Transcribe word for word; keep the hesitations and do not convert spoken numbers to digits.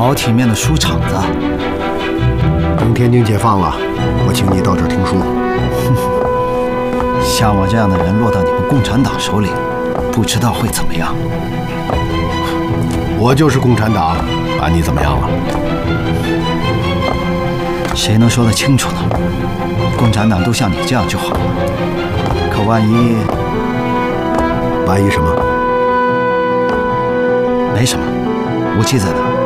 好体面的书场子。 等天津解放了，我请你到这儿听书。 像我这样的人落到你们共产党手里，不知道会怎么样。 我就是共产党，把你怎么样了？ 谁能说得清楚呢？共产党都像你这样就好了。可万一…… 万一什么？ 没什么，武器在哪？